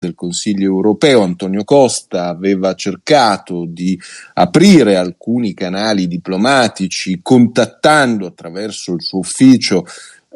del Consiglio europeo, Antonio Costa, aveva cercato di aprire alcuni canali diplomatici contattando attraverso il suo ufficio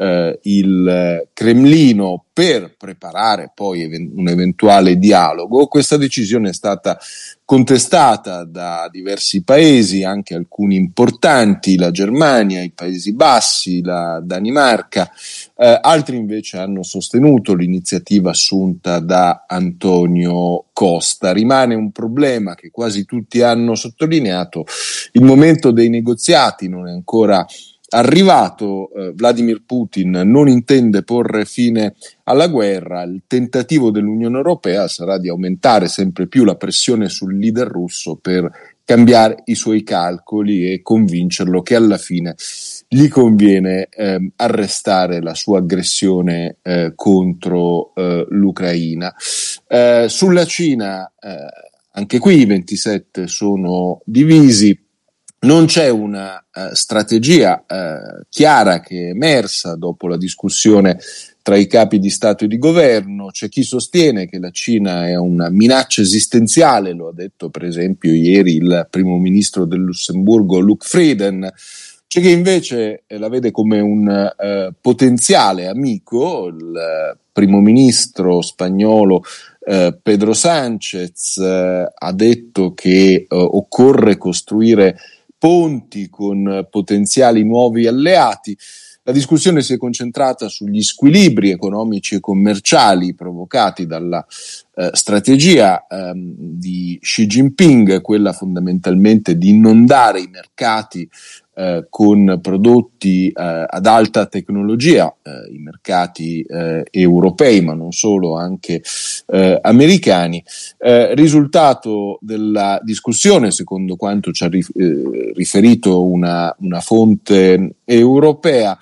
il Cremlino per preparare poi un eventuale dialogo. Questa decisione è stata contestata da diversi paesi, anche alcuni importanti, la Germania, i Paesi Bassi, la Danimarca, altri invece hanno sostenuto l'iniziativa assunta da Antonio Costa. Rimane un problema che quasi tutti hanno sottolineato: il momento dei negoziati non è ancora arrivato, Vladimir Putin non intende porre fine alla guerra, il tentativo dell'Unione Europea sarà di aumentare sempre più la pressione sul leader russo per cambiare i suoi calcoli e convincerlo che alla fine gli conviene arrestare la sua aggressione contro l'Ucraina. Sulla Cina, anche qui i 27 sono divisi. Non c'è una strategia chiara che è emersa dopo la discussione tra i capi di Stato e di governo. C'è chi sostiene che la Cina è una minaccia esistenziale, lo ha detto per esempio ieri il primo ministro del Lussemburgo Luc Frieden. C'è chi invece la vede come un potenziale amico. Il primo ministro spagnolo Pedro Sánchez ha detto che occorre costruire ponti con potenziali nuovi alleati. La discussione si è concentrata sugli squilibri economici e commerciali provocati dalla strategia di Xi Jinping, quella fondamentalmente di inondare i mercati con prodotti ad alta tecnologia, i mercati europei, ma non solo, anche americani. Risultato della discussione, secondo quanto ci ha riferito una fonte europea,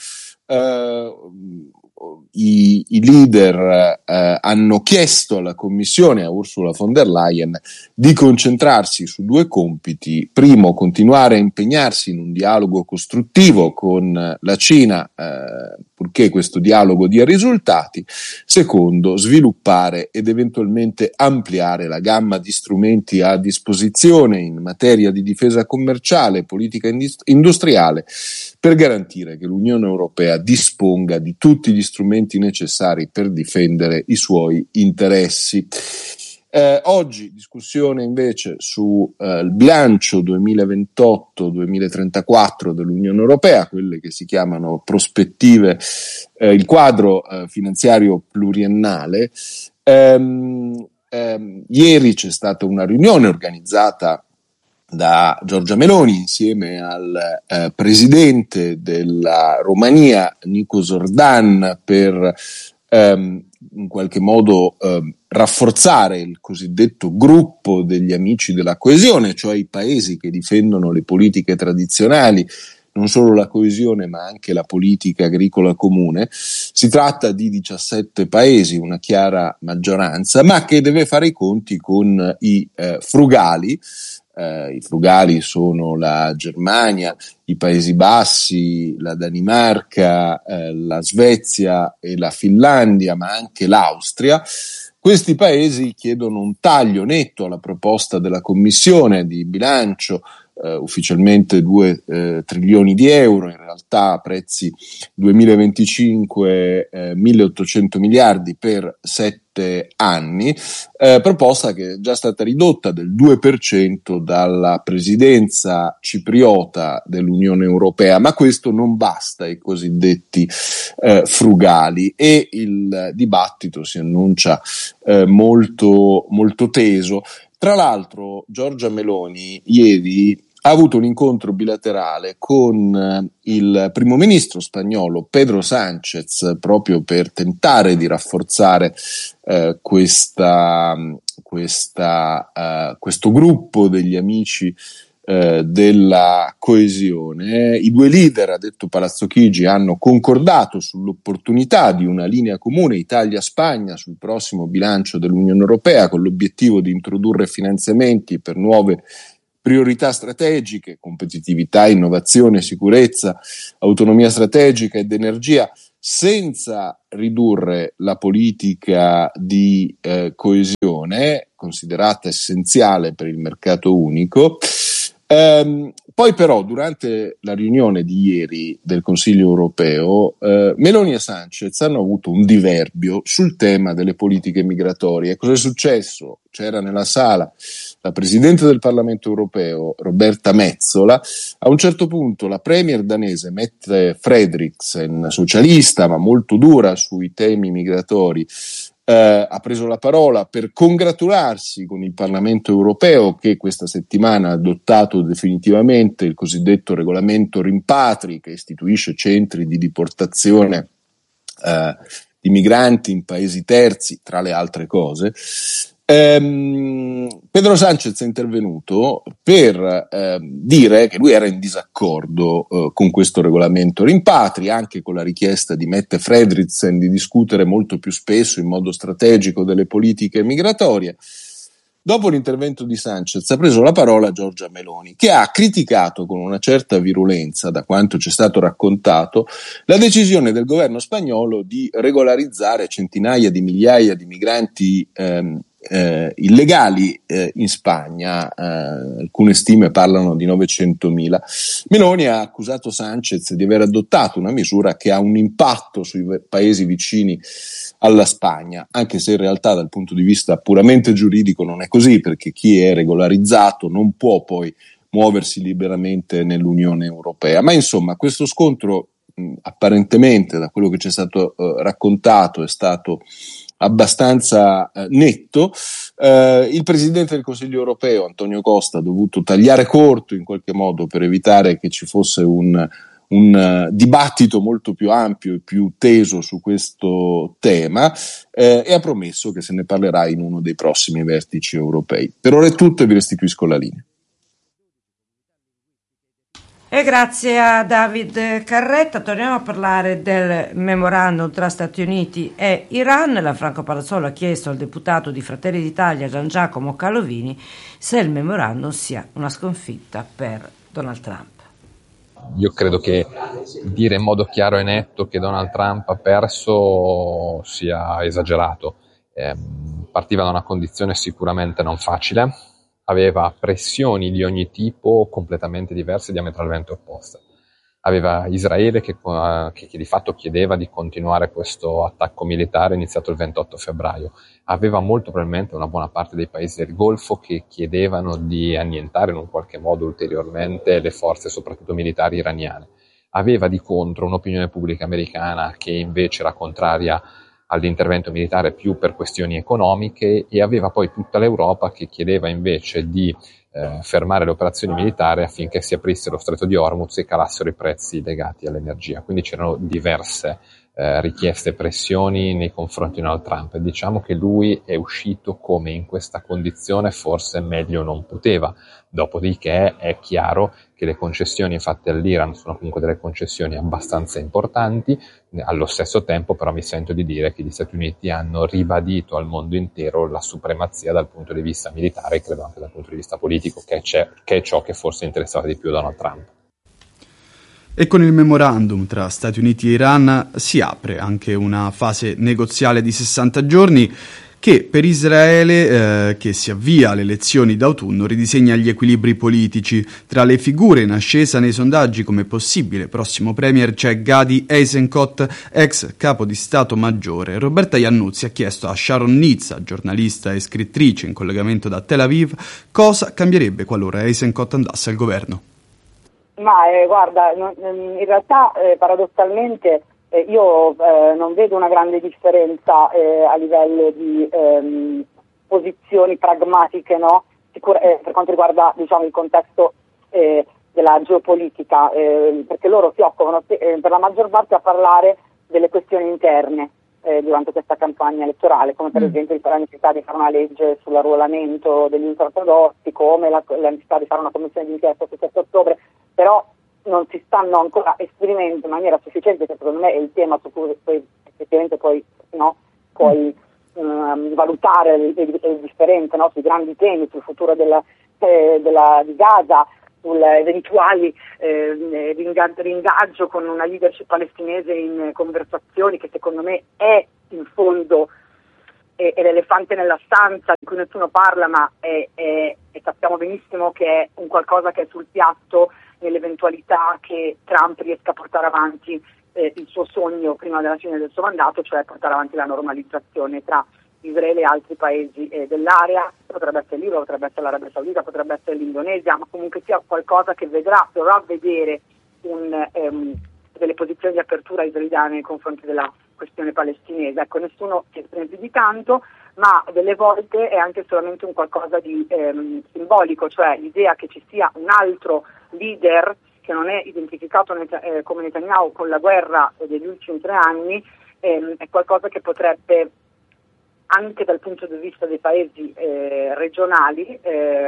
i leader hanno chiesto alla Commissione, a Ursula von der Leyen, di concentrarsi su due compiti: primo, continuare a impegnarsi in un dialogo costruttivo con la Cina, purché questo dialogo dia risultati; secondo, sviluppare ed eventualmente ampliare la gamma di strumenti a disposizione in materia di difesa commerciale e politica industriale, per garantire che l'Unione Europea disponga di tutti gli strumenti necessari per difendere i suoi interessi. Oggi discussione invece sul bilancio 2028-2034 dell'Unione Europea, quelle che si chiamano prospettive, il quadro finanziario pluriennale. Ieri c'è stata una riunione organizzata da Giorgia Meloni insieme al presidente della Romania Nikos Ordan per in qualche modo rafforzare il cosiddetto gruppo degli amici della coesione, cioè i paesi che difendono le politiche tradizionali, non solo la coesione ma anche la politica agricola comune. Si tratta di 17 paesi, una chiara maggioranza, ma che deve fare i conti con i frugali. I frugali sono la Germania, i Paesi Bassi, la Danimarca, la Svezia e la Finlandia, ma anche l'Austria. Questi paesi chiedono un taglio netto alla proposta della Commissione di bilancio, ufficialmente 2 trilioni di euro, in realtà a prezzi 2025 1.800 miliardi per 7 anni, proposta che è già stata ridotta del 2% dalla presidenza cipriota dell'Unione Europea, ma questo non basta ai cosiddetti frugali, e il dibattito si annuncia molto, molto teso. Tra l'altro Giorgia Meloni ieri ha avuto un incontro bilaterale con il primo ministro spagnolo Pedro Sánchez proprio per tentare di rafforzare questo gruppo degli amici della coesione. I due leader, ha detto Palazzo Chigi, hanno concordato sull'opportunità di una linea comune Italia-Spagna sul prossimo bilancio dell'Unione Europea, con l'obiettivo di introdurre finanziamenti per nuove priorità strategiche: competitività, innovazione, sicurezza, autonomia strategica ed energia, senza ridurre la politica di coesione, considerata essenziale per il mercato unico. Poi però durante la riunione di ieri del Consiglio europeo Meloni e Sanchez hanno avuto un diverbio sul tema delle politiche migratorie. Cosa è successo? C'era nella sala la Presidente del Parlamento europeo Roberta Metsola. A un certo punto la premier danese Mette Frederiksen, socialista ma molto dura sui temi migratori, ha preso la parola per congratularsi con il Parlamento europeo che questa settimana ha adottato definitivamente il cosiddetto regolamento rimpatri, che istituisce centri di deportazione di migranti in paesi terzi, tra le altre cose. Pedro Sánchez è intervenuto per dire che lui era in disaccordo con questo regolamento rimpatri, anche con la richiesta di Mette Frederiksen di discutere molto più spesso in modo strategico delle politiche migratorie. Dopo l'intervento di Sánchez ha preso la parola Giorgia Meloni, che ha criticato con una certa virulenza, da quanto ci è stato raccontato, la decisione del governo spagnolo di regolarizzare centinaia di migliaia di migranti illegali in Spagna. Alcune stime parlano di 900.000. Meloni ha accusato Sánchez di aver adottato una misura che ha un impatto sui paesi vicini alla Spagna, anche se in realtà dal punto di vista puramente giuridico non è così, perché chi è regolarizzato non può poi muoversi liberamente nell'Unione Europea. Ma insomma, questo scontro apparentemente, da quello che ci è stato raccontato, è stato abbastanza netto. Il Presidente del Consiglio europeo, Antonio Costa, ha dovuto tagliare corto in qualche modo per evitare che ci fosse un dibattito molto più ampio e più teso su questo tema, e ha promesso che se ne parlerà in uno dei prossimi vertici europei. Per ora è tutto e vi restituisco la linea. E grazie a David Carretta torniamo a parlare del memorandum tra Stati Uniti e Iran. La Franco Palazzolo ha chiesto al deputato di Fratelli d'Italia Gian Giacomo Calovini se il memorandum sia una sconfitta per Donald Trump. Io credo che dire in modo chiaro e netto che Donald Trump ha perso sia esagerato. Partiva da una condizione sicuramente non facile, aveva pressioni di ogni tipo completamente diverse, diametralmente opposte. Aveva Israele che di fatto chiedeva di continuare questo attacco militare iniziato il 28 febbraio. Aveva molto probabilmente una buona parte dei paesi del Golfo che chiedevano di annientare in un qualche modo ulteriormente le forze, soprattutto militari iraniane. Aveva di contro un'opinione pubblica americana che invece era contraria all'intervento militare più per questioni economiche, e aveva poi tutta l'Europa che chiedeva invece di fermare le operazioni militari affinché si aprisse lo stretto di Hormuz e calassero i prezzi legati all'energia. Quindi c'erano diverse richieste e pressioni nei confronti di Donald Trump. Diciamo che lui è uscito come in questa condizione forse meglio non poteva. Dopodiché è chiaro che le concessioni fatte all'Iran sono comunque delle concessioni abbastanza importanti. Allo stesso tempo però mi sento di dire che gli Stati Uniti hanno ribadito al mondo intero la supremazia dal punto di vista militare e credo anche dal punto di vista politico, che è ciò che forse interessava di più Donald Trump. E con il memorandum tra Stati Uniti e Iran si apre anche una fase negoziale di 60 giorni che per Israele, che si avvia alle elezioni d'autunno, ridisegna gli equilibri politici. Tra le figure in ascesa nei sondaggi come possibile prossimo premier c'è Gadi Eisenkot, ex capo di Stato Maggiore. Roberta Iannuzzi ha chiesto a Sharon Nizza, giornalista e scrittrice in collegamento da Tel Aviv, cosa cambierebbe qualora Eisenkot andasse al governo. Ma guarda, in realtà paradossalmente io non vedo una grande differenza a livello di posizioni pragmatiche, no? Per quanto riguarda diciamo il contesto della geopolitica, perché loro si occupano per la maggior parte a parlare delle questioni interne durante questa campagna elettorale, come per esempio la necessità di fare una legge sull'arruolamento degli ultraortodossi, come la necessità di fare una commissione di inchiesta su 7 ottobre, però non si stanno ancora esprimendo in maniera sufficiente, che secondo me è il tema su cui poi effettivamente puoi valutare le differenze, no? Sui grandi temi, sul futuro di Gaza, eventuali ringaggio con una leadership palestinese in conversazioni, che secondo me è in fondo è l'elefante nella stanza di cui nessuno parla, ma sappiamo benissimo che è un qualcosa che è sul piatto nell'eventualità che Trump riesca a portare avanti il suo sogno prima della fine del suo mandato, cioè portare avanti la normalizzazione tra Israele e altri paesi dell'area. Potrebbe essere l'Iran, potrebbe essere l'Arabia Saudita, potrebbe essere l'Indonesia, ma comunque sia qualcosa che dovrà vedere delle posizioni di apertura israeliane nei confronti della questione palestinese. Ecco, nessuno si esprime più di tanto, ma delle volte è anche solamente un qualcosa di simbolico, cioè l'idea che ci sia un altro leader che non è identificato come Netanyahu con la guerra degli ultimi 3 anni, è qualcosa che potrebbe, anche dal punto di vista dei paesi regionali,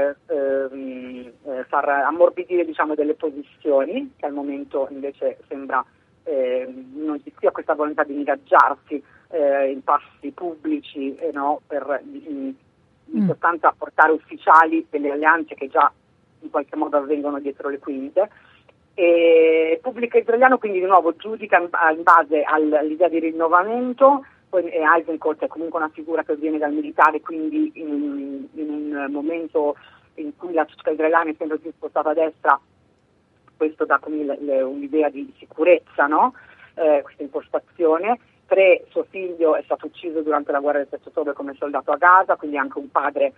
far ammorbidire, diciamo, delle posizioni che al momento invece sembra non ci sia questa volontà di ingaggiarsi in passi pubblici, per in sostanza portare ufficiali delle alleanze che già in qualche modo avvengono dietro le quinte. E il pubblico israeliano quindi di nuovo giudica in base all'idea di rinnovamento. Poi Eisenkot è comunque una figura che viene dal militare, quindi in un momento in cui la società israeliana è sempre più spostata a destra, questo dà come un'idea di sicurezza, no? Questa impostazione. Suo figlio è stato ucciso durante la guerra del 7 ottobre come soldato a Gaza, quindi anche un padre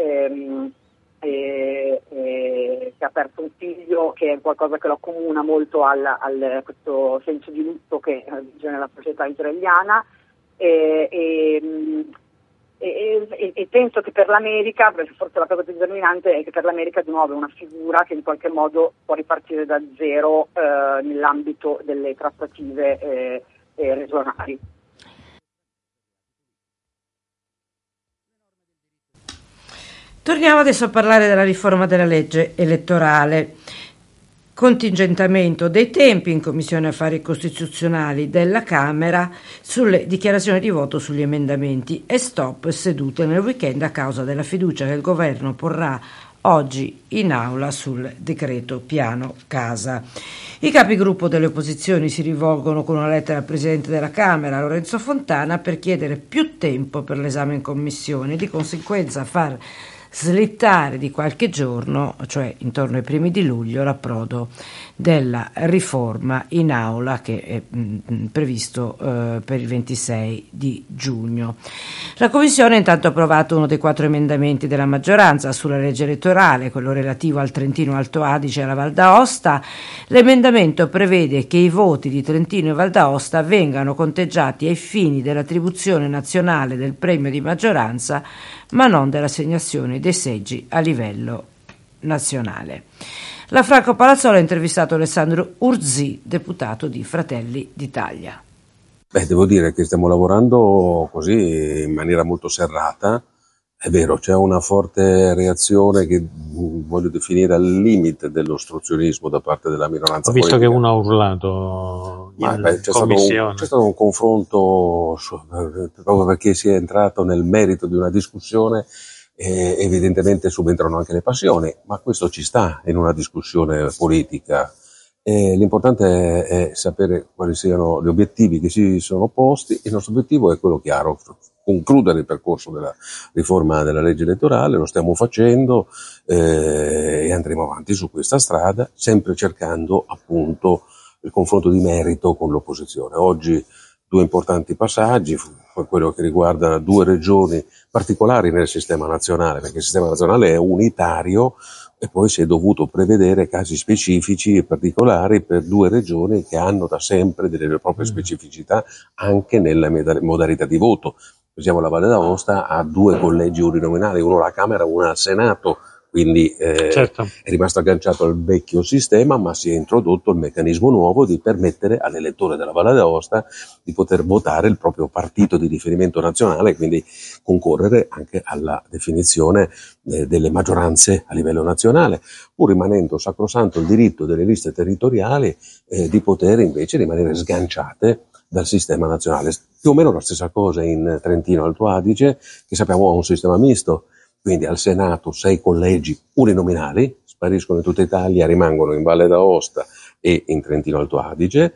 che ha perso un figlio, che è qualcosa che lo accomuna molto a questo senso di lutto che vige nella società israeliana. E penso che per l'America, forse la cosa più determinante è che per l'America di nuovo è una figura che in qualche modo può ripartire da zero nell'ambito delle trattative regionali. Torniamo adesso a parlare della riforma della legge elettorale. Contingentamento dei tempi in Commissione Affari Costituzionali della Camera sulle dichiarazioni di voto sugli emendamenti e stop sedute nel weekend a causa della fiducia che il governo porrà oggi in aula sul decreto piano casa. I capigruppo delle opposizioni si rivolgono con una lettera al Presidente della Camera, Lorenzo Fontana, per chiedere più tempo per l'esame in Commissione e di conseguenza far slittare di qualche giorno, cioè intorno ai primi di luglio, l'approdo della riforma in aula, che è previsto per il 26 di giugno. La Commissione ha intanto approvato uno dei 4 emendamenti della maggioranza sulla legge elettorale, quello relativo al Trentino Alto Adige e alla Val d'Aosta. L'emendamento prevede che i voti di Trentino e Val d'Aosta vengano conteggiati ai fini dell'attribuzione nazionale del premio di maggioranza, ma non dell'assegnazione dei seggi a livello nazionale. La Franco Palazzolo ha intervistato Alessandro Urzì, deputato di Fratelli d'Italia. Devo dire che stiamo lavorando così in maniera molto serrata. È vero, c'è una forte reazione che voglio definire al limite dell'ostruzionismo da parte della minoranza politica. Ho visto che uno ha urlato c'è stato un confronto proprio perché si è entrato nel merito di una discussione. Evidentemente subentrano anche le passioni, ma questo ci sta in una discussione politica. L'importante è sapere quali siano gli obiettivi che si sono posti. Il nostro obiettivo è quello chiaro: concludere il percorso della riforma della legge elettorale. Lo stiamo facendo e andremo avanti su questa strada, sempre cercando appunto il confronto di merito con l'opposizione. Oggi 2 importanti passaggi, quello che riguarda 2 regioni particolari nel sistema nazionale, perché il sistema nazionale è unitario, e poi si è dovuto prevedere casi specifici e particolari per 2 regioni che hanno da sempre delle proprie specificità anche nelle modalità di voto. Pensiamo alla Valle d'Aosta, ha 2 collegi uninominali, uno alla Camera, uno al Senato, quindi certo, è rimasto agganciato al vecchio sistema, ma si è introdotto il meccanismo nuovo di permettere all'elettore della Valle d'Aosta di poter votare il proprio partito di riferimento nazionale, quindi concorrere anche alla definizione delle maggioranze a livello nazionale, pur rimanendo sacrosanto il diritto delle liste territoriali di poter invece rimanere sganciate dal sistema nazionale. Più o meno la stessa cosa in Trentino Alto Adige, che sappiamo ha un sistema misto. Quindi al Senato 6 collegi uninominali, spariscono in tutta Italia, rimangono in Valle d'Aosta e in Trentino Alto Adige,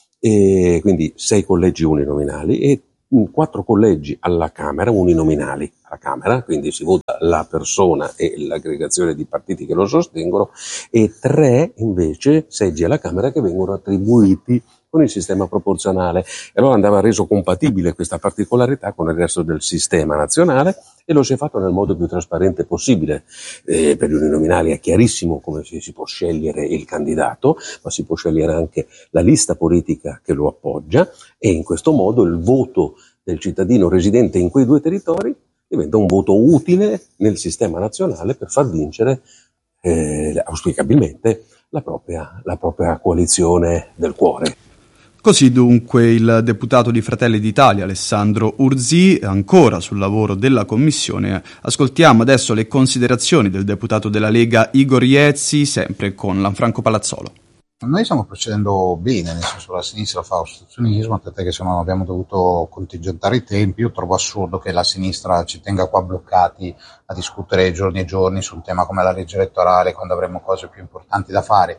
e quindi 6 collegi uninominali e 4 collegi alla Camera, uninominali alla Camera, quindi si vota la persona e l'aggregazione di partiti che lo sostengono, e 3 invece seggi alla Camera che vengono attribuiti con il sistema proporzionale. E allora andava reso compatibile questa particolarità con il resto del sistema nazionale, e lo si è fatto nel modo più trasparente possibile. Per gli uninominali è chiarissimo come si può scegliere il candidato, ma si può scegliere anche la lista politica che lo appoggia, e in questo modo il voto del cittadino residente in quei 2 territori diventa un voto utile nel sistema nazionale per far vincere auspicabilmente la propria coalizione del cuore. Così dunque il deputato di Fratelli d'Italia Alessandro Urzì, ancora sul lavoro della Commissione. Ascoltiamo adesso le considerazioni del deputato della Lega Igor Iezzi, sempre con Lanfranco Palazzolo. Noi stiamo procedendo bene, nel senso la sinistra fa ostruzionismo, tant'è che abbiamo dovuto contingentare i tempi. Io trovo assurdo che la sinistra ci tenga qua bloccati a discutere giorni e giorni su un tema come la legge elettorale, quando avremo cose più importanti da fare.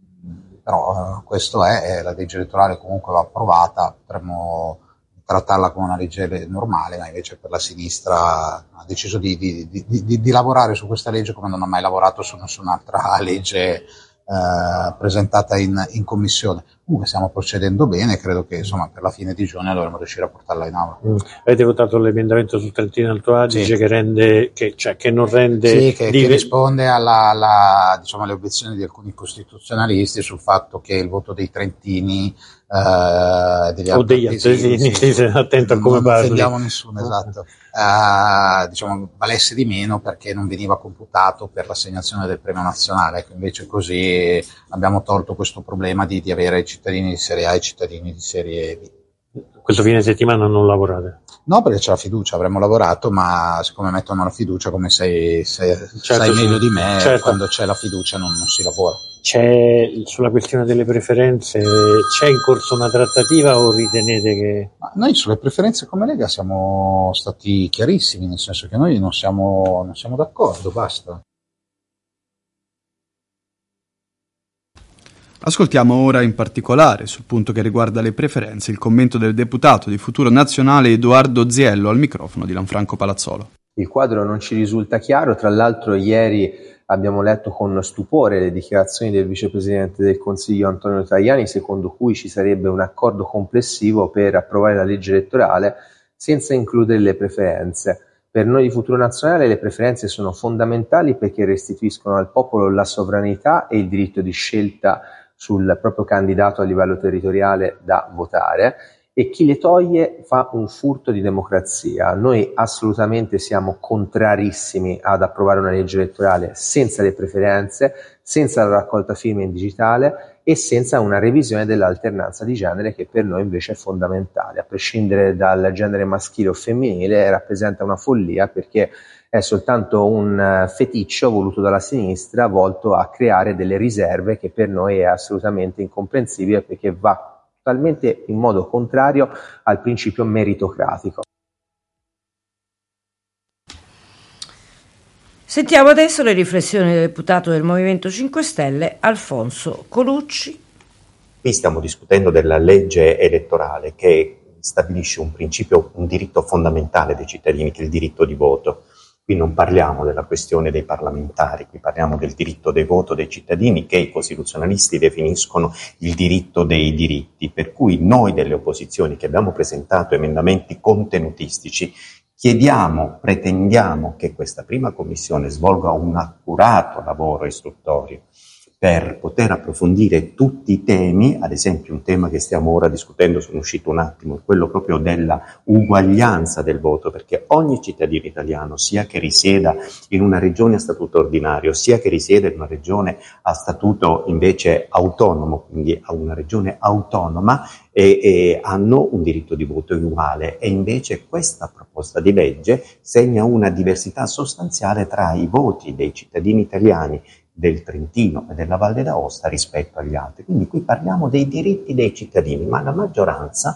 Però questo è, la legge elettorale comunque va approvata, potremmo trattarla come una legge normale, ma invece per la sinistra ha deciso di lavorare su questa legge come non ha mai lavorato su nessun'altra legge presentata in commissione. Comunque stiamo procedendo bene, credo che insomma per la fine di giugno dovremo riuscire a portarla in aula. Avete votato l'emendamento sul Trentino Alto Adige, sì, che non rende sì, che risponde alle obiezioni di alcuni costituzionalisti sul fatto che il voto dei trentini degli altesini, sì, attento a come parli. Non offendiamo nessuno, esatto. Valesse di meno perché non veniva computato per l'assegnazione del premio nazionale, invece così abbiamo tolto questo problema di avere cittadini di serie A e cittadini di serie B. Questo fine settimana non lavorate? No, perché c'è la fiducia, avremmo lavorato, ma siccome mettono la fiducia, come sai meglio di me, quando c'è la fiducia non si lavora. C'è, sulla questione delle preferenze, c'è in corso una trattativa o ritenete che... Ma noi sulle preferenze come Lega siamo stati chiarissimi, nel senso che noi non siamo d'accordo, basta. Ascoltiamo ora in particolare, sul punto che riguarda le preferenze, il commento del deputato di Futuro Nazionale Edoardo Ziello al microfono di Lanfranco Palazzolo. Il quadro non ci risulta chiaro, tra l'altro ieri abbiamo letto con stupore le dichiarazioni del vicepresidente del Consiglio Antonio Tajani, secondo cui ci sarebbe un accordo complessivo per approvare la legge elettorale senza includere le preferenze. Per noi di Futuro Nazionale le preferenze sono fondamentali perché restituiscono al popolo la sovranità e il diritto di scelta sul proprio candidato a livello territoriale da votare, e chi le toglie fa un furto di democrazia. Noi assolutamente siamo contrarissimi ad approvare una legge elettorale senza le preferenze, senza la raccolta firme in digitale e senza una revisione dell'alternanza di genere, che per noi invece è fondamentale. A prescindere dal genere maschile o femminile, rappresenta una follia perché è soltanto un feticcio voluto dalla sinistra volto a creare delle riserve, che per noi è assolutamente incomprensibile perché va totalmente in modo contrario al principio meritocratico. Sentiamo adesso le riflessioni del deputato del Movimento 5 Stelle Alfonso Colucci. Qui stiamo discutendo della legge elettorale che stabilisce un principio, un diritto fondamentale dei cittadini, che è il diritto di voto. Qui non parliamo della questione dei parlamentari, qui parliamo del diritto di voto dei cittadini, che i costituzionalisti definiscono il diritto dei diritti, per cui noi delle opposizioni che abbiamo presentato emendamenti contenutistici chiediamo, pretendiamo che questa prima commissione svolga un accurato lavoro istruttorio per poter approfondire tutti i temi, ad esempio un tema che stiamo ora discutendo, sono uscito un attimo, quello proprio della uguaglianza del voto, perché ogni cittadino italiano, sia che risieda in una regione a statuto ordinario, sia che risieda in una regione a statuto invece autonomo, quindi a una regione autonoma, hanno un diritto di voto uguale, e invece questa proposta di legge segna una diversità sostanziale tra i voti dei cittadini italiani del Trentino e della Valle d'Aosta rispetto agli altri. Quindi qui parliamo dei diritti dei cittadini, ma la maggioranza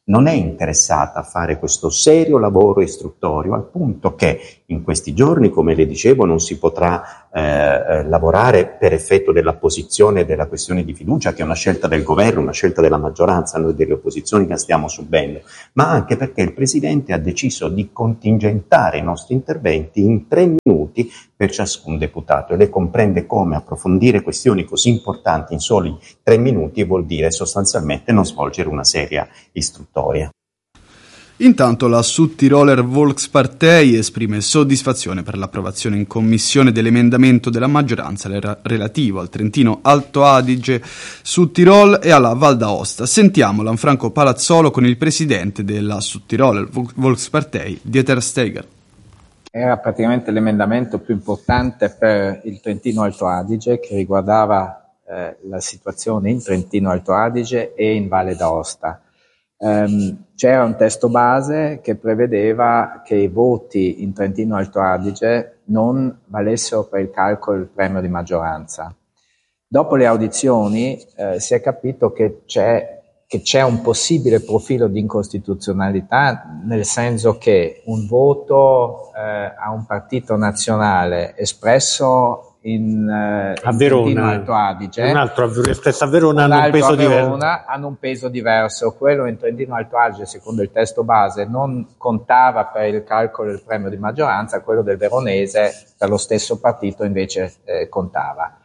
non è interessata a fare questo serio lavoro istruttorio, al punto che in questi giorni, come le dicevo, non si potrà lavorare per effetto dell'apposizione della questione di fiducia, che è una scelta del governo, una scelta della maggioranza, noi delle opposizioni la stiamo subendo, ma anche perché il Presidente ha deciso di contingentare i nostri interventi in 3 minuti per ciascun deputato, e lei comprende come approfondire questioni così importanti in soli 3 minuti vuol dire sostanzialmente non svolgere una seria istruttoria. Intanto la Südtiroler Volkspartei esprime soddisfazione per l'approvazione in commissione dell'emendamento della maggioranza relativo al Trentino Alto Adige, Südtirol e alla Val d'Aosta. Sentiamo Lanfranco Palazzolo con il presidente della Südtiroler Volkspartei, Dieter Steger. Era praticamente l'emendamento più importante per il Trentino Alto Adige, che riguardava la situazione in Trentino Alto Adige e in Valle d'Aosta. C'era un testo base che prevedeva che i voti in Trentino Alto Adige non valessero per il calcolo del premio di maggioranza. Dopo le audizioni si è capito che c'è un possibile profilo di incostituzionalità, nel senso che un voto a un partito nazionale espresso a Verona, Alto Adige, un altro stesso a Verona hanno un peso diverso. Hanno un peso diverso. Quello in Trentino Alto Adige, secondo il testo base, non contava per il calcolo del premio di maggioranza, quello del veronese per lo stesso partito invece contava.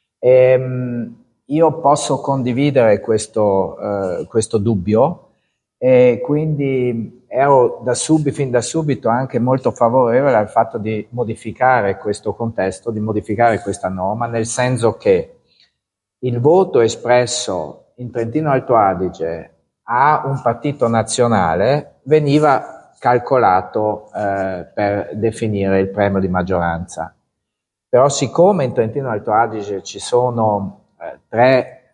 Io posso condividere questo dubbio, e quindi ero fin da subito anche molto favorevole al fatto di modificare questo contesto, di modificare questa norma, nel senso che il voto espresso in Trentino Alto Adige a un partito nazionale veniva calcolato per definire il premio di maggioranza. Però siccome in Trentino Alto Adige ci sono 3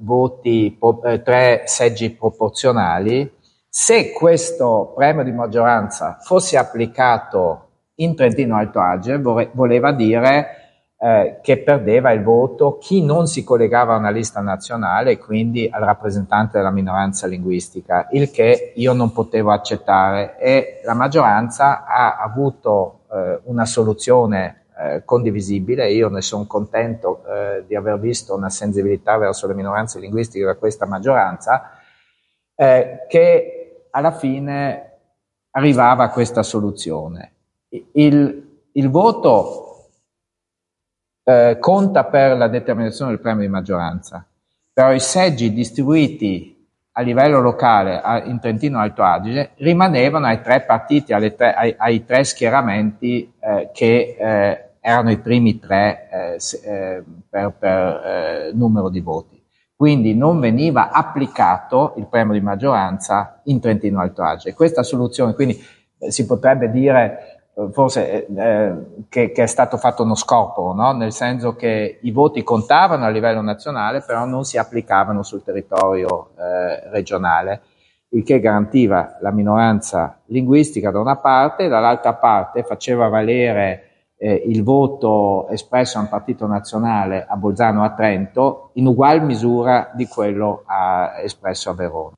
seggi proporzionali, se questo premio di maggioranza fosse applicato in Trentino Alto Adige, voleva dire che perdeva il voto chi non si collegava a una lista nazionale e quindi al rappresentante della minoranza linguistica, il che io non potevo accettare, e la maggioranza ha avuto una soluzione condivisibile. Io ne sono contento di aver visto una sensibilità verso le minoranze linguistiche da questa maggioranza, che alla fine arrivava a questa soluzione. Il voto conta per la determinazione del premio di maggioranza, però i seggi distribuiti a livello locale in Trentino Alto Adige rimanevano ai 3 partiti, ai 3 schieramenti che erano i primi 3 per numero di voti. Quindi non veniva applicato il premio di maggioranza in Trentino Alto Adige. Questa soluzione, quindi si potrebbe dire forse che è stato fatto uno scorporo, no? Nel senso che i voti contavano a livello nazionale, però non si applicavano sul territorio regionale, il che garantiva la minoranza linguistica da una parte, e dall'altra parte faceva valere il voto espresso a un partito nazionale a Bolzano, a Trento, in ugual misura di quello espresso a Verona.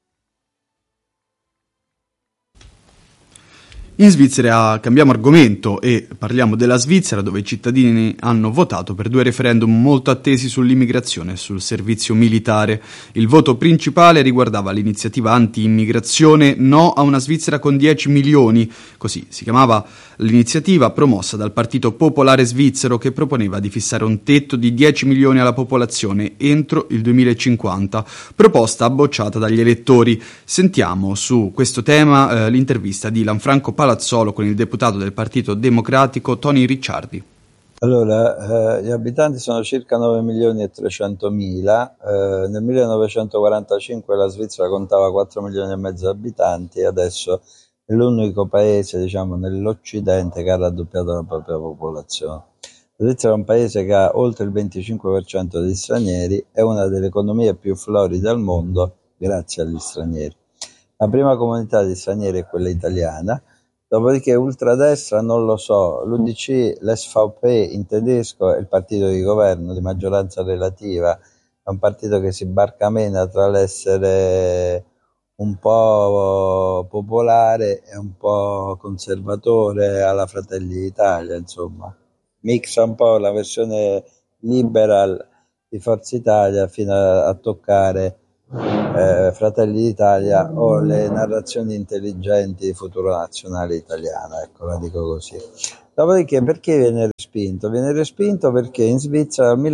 In Svizzera cambiamo argomento e parliamo della Svizzera, dove i cittadini hanno votato per 2 referendum molto attesi sull'immigrazione e sul servizio militare. Il voto principale riguardava l'iniziativa anti-immigrazione No a una Svizzera con 10 milioni, così si chiamava l'iniziativa, promossa dal Partito Popolare Svizzero, che proponeva di fissare un tetto di 10 milioni alla popolazione entro il 2050, proposta bocciata dagli elettori. Sentiamo su questo tema l'intervista di Lanfranco Palazzolo con il deputato del Partito Democratico Tony Ricciardi. Allora, gli abitanti sono circa 9 milioni e 300 mila, nel 1945 la Svizzera contava 4 milioni e mezzo di abitanti, e adesso è l'unico paese, diciamo, nell'Occidente che ha raddoppiato la propria popolazione. La Svizzera è un paese che ha oltre il 25% di stranieri, è una delle economie più floride al mondo grazie agli stranieri. La prima comunità di stranieri è quella italiana, dopodiché ultradestra non lo so, l'UDC, l'SVP in tedesco è il partito di governo di maggioranza relativa, è un partito che si barcamena tra l'essere un po' popolare e un po' conservatore alla Fratelli d'Italia, insomma. Mixa un po' la versione liberal di Forza Italia fino a toccare Fratelli d'Italia o le narrazioni intelligenti di Futuro Nazionale Italiano, ecco, la dico così. Dopodiché, perché viene respinto? Viene respinto perché in Svizzera nel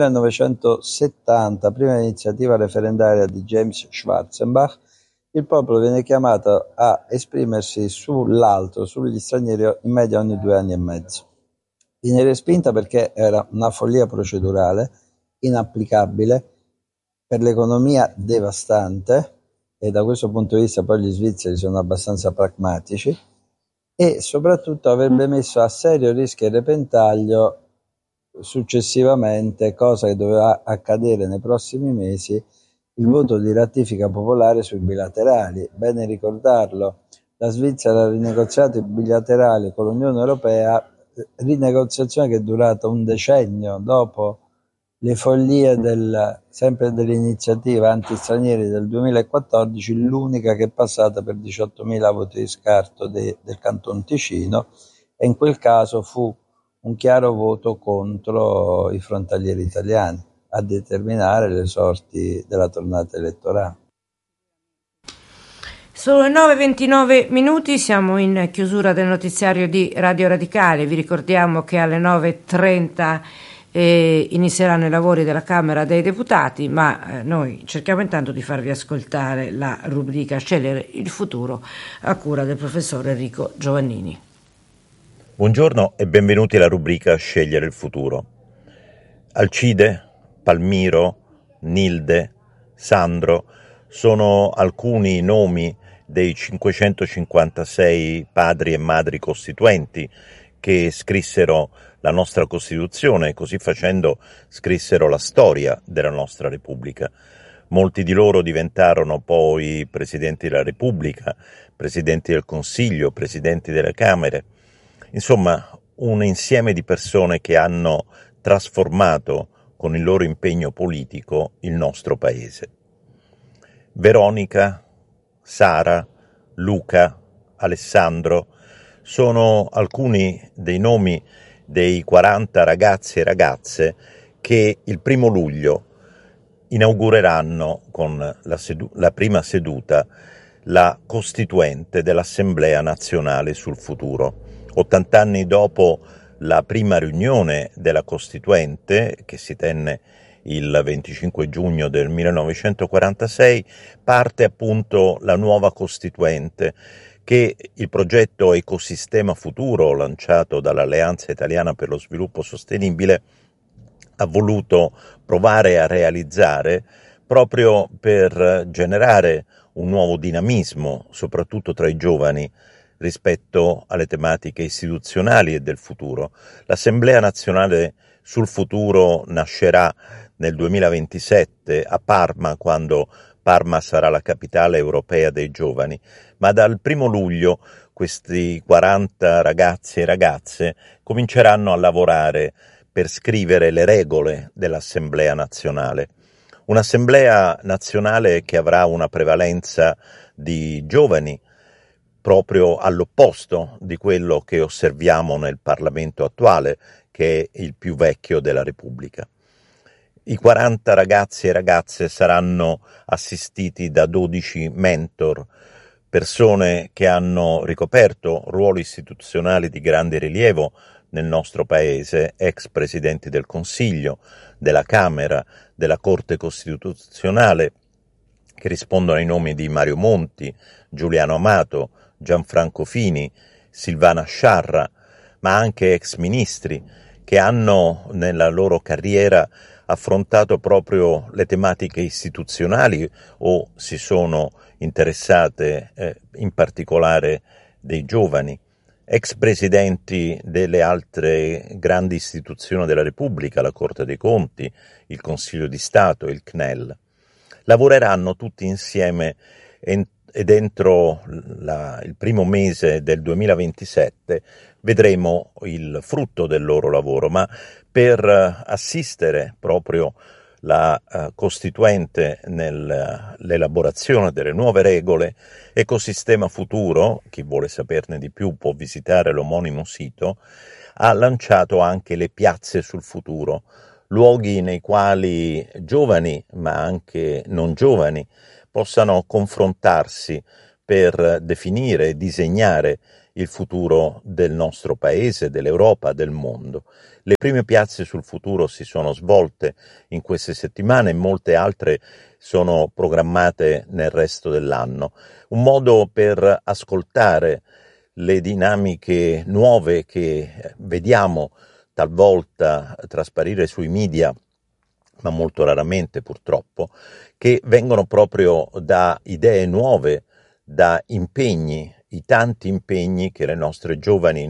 1970, prima dell'iniziativa referendaria di James Schwarzenbach, il popolo viene chiamato a esprimersi sull'altro, sugli stranieri, in media ogni 2 anni e mezzo. Viene respinta perché era una follia procedurale, inapplicabile, per l'economia devastante, e da questo punto di vista poi gli svizzeri sono abbastanza pragmatici, e soprattutto avrebbe messo a serio rischio e repentaglio successivamente, cosa che doveva accadere nei prossimi mesi, il voto di ratifica popolare sui bilaterali. Bene ricordarlo, la Svizzera ha rinegoziato i bilaterali con l'Unione Europea, rinegoziazione che è durata un decennio dopo le follie sempre dell'iniziativa anti-stranieri del 2014, l'unica che è passata per 18.000 voti di scarto del Canton Ticino, e in quel caso fu un chiaro voto contro i frontalieri italiani a determinare le sorti della tornata elettorale. Sono le 9:29 minuti, siamo in chiusura del notiziario di Radio Radicale. Vi ricordiamo che alle 9:30 inizieranno i lavori della Camera dei Deputati, ma noi cerchiamo intanto di farvi ascoltare la rubrica Scegliere il futuro a cura del professor Enrico Giovannini. Buongiorno e benvenuti alla rubrica Scegliere il futuro. Alcide, Palmiro, Nilde, Sandro sono alcuni nomi dei 556 padri e madri costituenti che scrissero la nostra Costituzione e così facendo scrissero la storia della nostra Repubblica. Molti di loro diventarono poi Presidenti della Repubblica, Presidenti del Consiglio, Presidenti delle Camere, insomma un insieme di persone che hanno trasformato con il loro impegno politico il nostro Paese. Veronica, Sara, Luca, Alessandro sono alcuni dei nomi dei 40 ragazzi e ragazze che il 1 luglio inaugureranno con la prima seduta la Costituente dell'Assemblea Nazionale sul Futuro. 80 anni dopo la prima riunione della Costituente, che si tenne il 25 giugno del 1946, parte appunto la nuova Costituente, che il progetto Ecosistema Futuro, lanciato dall'Alleanza Italiana per lo Sviluppo Sostenibile, ha voluto provare a realizzare proprio per generare un nuovo dinamismo, soprattutto tra i giovani, rispetto alle tematiche istituzionali e del futuro. L'Assemblea Nazionale sul Futuro nascerà nel 2027 a Parma, quando Parma sarà la capitale europea dei giovani, ma dal 1 luglio questi 40 ragazzi e ragazze cominceranno a lavorare per scrivere le regole dell'Assemblea Nazionale. Un'Assemblea Nazionale che avrà una prevalenza di giovani, proprio all'opposto di quello che osserviamo nel Parlamento attuale, che è il più vecchio della Repubblica. I 40 ragazzi e ragazze saranno assistiti da 12 mentor, persone che hanno ricoperto ruoli istituzionali di grande rilievo nel nostro Paese, ex presidenti del Consiglio, della Camera, della Corte Costituzionale, che rispondono ai nomi di Mario Monti, Giuliano Amato, Gianfranco Fini, Silvana Sciarra, ma anche ex ministri che hanno nella loro carriera affrontato proprio le tematiche istituzionali o si sono interessate in particolare dei giovani, ex presidenti delle altre grandi istituzioni della Repubblica, la Corte dei Conti, il Consiglio di Stato, il CNEL. Lavoreranno tutti insieme e dentro il primo mese del 2027 vedremo il frutto del loro lavoro, ma per assistere proprio la costituente nell'elaborazione delle nuove regole. Ecosistema Futuro, chi vuole saperne di più può visitare l'omonimo sito, ha lanciato anche le piazze sul futuro, luoghi nei quali giovani, ma anche non giovani, possano confrontarsi per definire e disegnare il futuro del nostro paese, dell'Europa, del mondo. Le prime piazze sul futuro si sono svolte in queste settimane e molte altre sono programmate nel resto dell'anno. Un modo per ascoltare le dinamiche nuove che vediamo talvolta trasparire sui media, ma molto raramente purtroppo, che vengono proprio da idee nuove, da impegni, i tanti impegni che i nostri giovani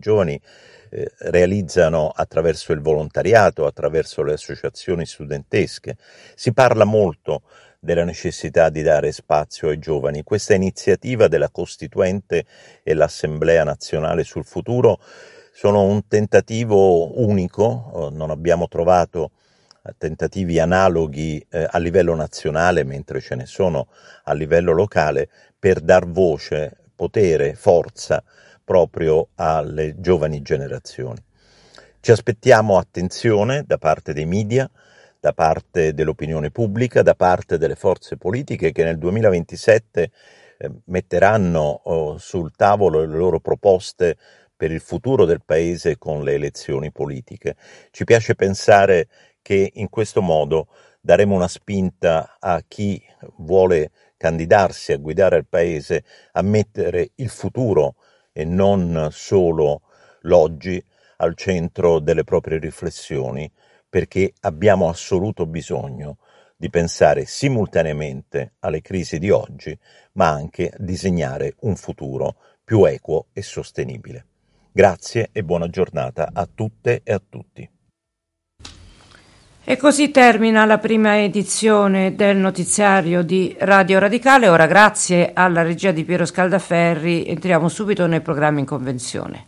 realizzano attraverso il volontariato, attraverso le associazioni studentesche. Si parla molto della necessità di dare spazio ai giovani. Questa iniziativa della Costituente e l'Assemblea Nazionale sul Futuro sono un tentativo unico, non abbiamo trovato tentativi analoghi a livello nazionale, mentre ce ne sono a livello locale, per dar voce, potere, forza proprio alle giovani generazioni. Ci aspettiamo attenzione da parte dei media, da parte dell'opinione pubblica, da parte delle forze politiche che nel 2027 metteranno sul tavolo le loro proposte per il futuro del Paese con le elezioni politiche. Ci piace pensare che in questo modo daremo una spinta a chi vuole candidarsi a guidare il Paese a mettere il futuro e non solo l'oggi al centro delle proprie riflessioni, perché abbiamo assoluto bisogno di pensare simultaneamente alle crisi di oggi, ma anche disegnare un futuro più equo e sostenibile. Grazie e buona giornata a tutte e a tutti. E così termina la prima edizione del notiziario di Radio Radicale. Ora, grazie alla regia di Piero Scaldaferri, entriamo subito nei programmi in convenzione.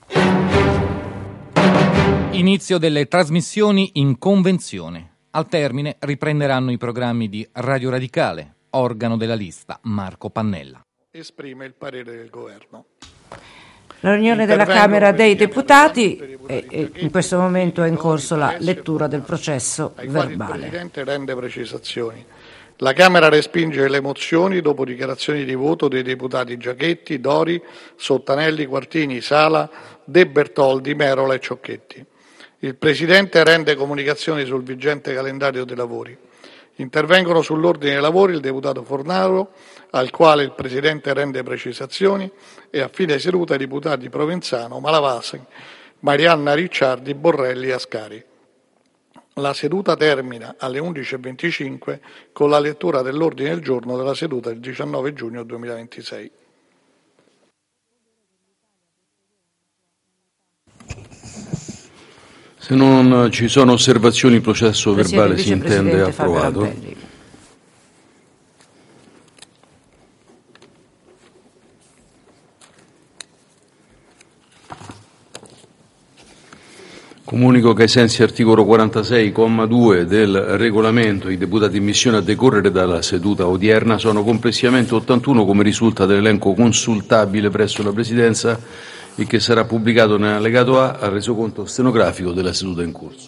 Inizio delle trasmissioni in convenzione. Al termine riprenderanno i programmi di Radio Radicale, organo della lista Marco Pannella. Esprime il parere del governo. La riunione della Camera dei Deputati e in questo momento è in corso la lettura del processo verbale. Il Presidente rende precisazioni. La Camera respinge le mozioni dopo dichiarazioni di voto dei deputati Giachetti, Dori, Sottanelli, Quartini, Sala, De Bertoldi, Merola e Ciocchetti. Il Presidente rende comunicazioni sul vigente calendario dei lavori. Intervengono sull'ordine dei lavori il deputato Fornaro, al quale il Presidente rende precisazioni, e a fine seduta i deputati Provenzano, Malavasi, Marianna Ricciardi, Borrelli e Ascari. La seduta termina alle 11.25 con la lettura dell'ordine del giorno della seduta del 19 giugno 2026. Se non ci sono osservazioni, il processo verbale si intende approvato. Comunico che ai sensi articolo 46,2 del regolamento i deputati in missione a decorrere dalla seduta odierna sono complessivamente 81, come risulta dall'elenco consultabile presso la Presidenza e che sarà pubblicato nell'allegato A al resoconto stenografico della seduta in corso.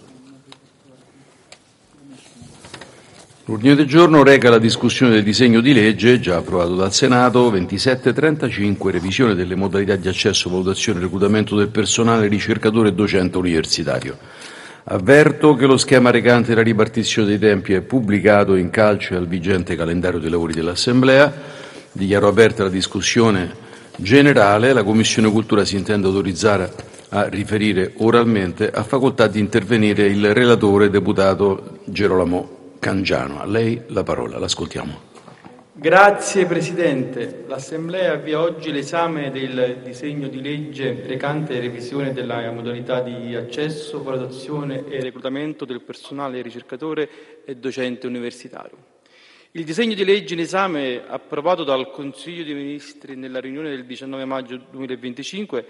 L'ordine del giorno reca la discussione del disegno di legge, già approvato dal Senato, 2735, revisione delle modalità di accesso, valutazione e reclutamento del personale ricercatore e docente universitario. Avverto che lo schema recante la ripartizione dei tempi è pubblicato in calce al vigente calendario dei lavori dell'Assemblea. Dichiaro aperta la discussione generale. La Commissione Cultura si intende autorizzare a riferire oralmente. Ha facoltà di intervenire il relatore, deputato Gerolamo Cangiano. A lei la parola, l'ascoltiamo. Grazie Presidente. L'Assemblea avvia oggi l'esame del disegno di legge recante revisione della modalità di accesso, valutazione e reclutamento del personale ricercatore e docente universitario. Il disegno di legge in esame, approvato dal Consiglio dei Ministri nella riunione del 19 maggio 2025,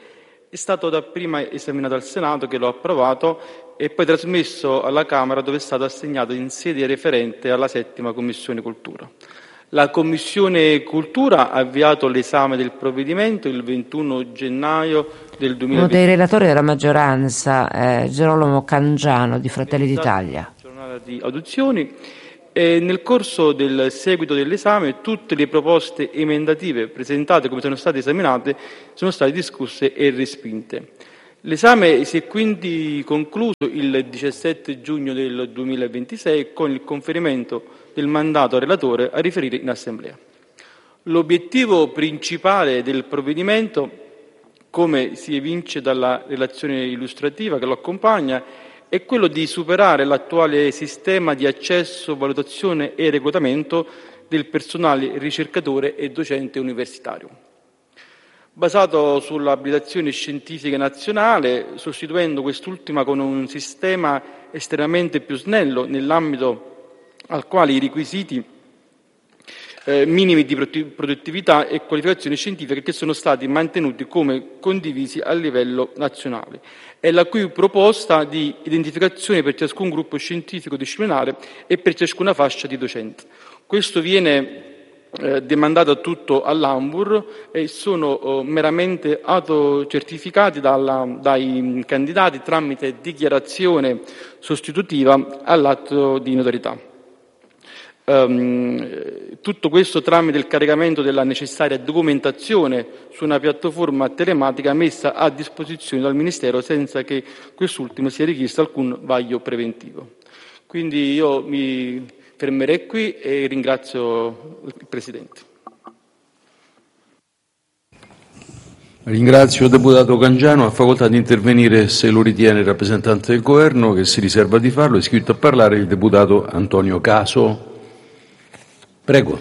È stato dapprima esaminato al Senato, che lo ha approvato, e poi trasmesso alla Camera, dove è stato assegnato in sede referente alla 7ª Commissione Cultura. La Commissione Cultura ha avviato l'esame del provvedimento il 21 gennaio del 2020. Uno dei relatori della maggioranza, Gerolamo Cangiano di Fratelli d'Italia. Giornata di audizioni. E nel corso del seguito dell'esame tutte le proposte emendative presentate, come sono state esaminate, sono state discusse e respinte. L'esame si è quindi concluso il 17 giugno del 2026 con il conferimento del mandato al relatore a riferire in Assemblea. L'obiettivo principale del provvedimento, come si evince dalla relazione illustrativa che lo accompagna, è quello di superare l'attuale sistema di accesso, valutazione e reclutamento del personale ricercatore e docente universitario, basato sull'abilitazione scientifica nazionale, sostituendo quest'ultima con un sistema estremamente più snello nell'ambito al quale i requisiti minimi di produttività e qualificazione scientifica che sono stati mantenuti come condivisi a livello nazionale, e la cui proposta di identificazione per ciascun gruppo scientifico disciplinare e per ciascuna fascia di docenti. Questo viene demandato tutto all'Anvur e sono meramente autocertificati dai candidati tramite dichiarazione sostitutiva all'atto di notorietà. Tutto questo tramite il caricamento della necessaria documentazione su una piattaforma telematica messa a disposizione dal Ministero senza che quest'ultimo sia richiesto alcun vaglio preventivo. Quindi io mi fermerei qui e ringrazio il Presidente. Ringrazio il deputato Cangiano, ha facoltà di intervenire se lo ritiene il rappresentante del Governo, che si riserva di farlo. È iscritto a parlare il deputato Antonio Caso. Prego.